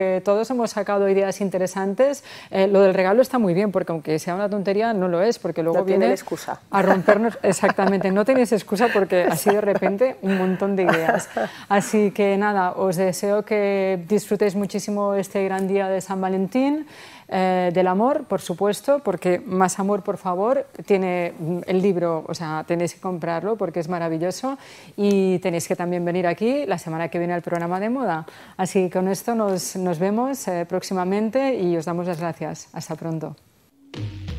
Todos hemos sacado ideas interesantes. Lo del regalo está muy bien, porque aunque sea una tontería, no lo es, porque luego no viene excusa. a rompernos. Exactamente, no tenéis excusa porque así de repente un montón de ideas. Así que nada, os deseo que disfrutéis muchísimo este gran día de San Valentín. Del amor, por supuesto, porque Más amor, por favor, tiene el libro, o sea, tenéis que comprarlo porque es maravilloso, y tenéis que también venir aquí la semana que viene al programa de moda. Así que con esto nos vemos próximamente y os damos las gracias. Hasta pronto.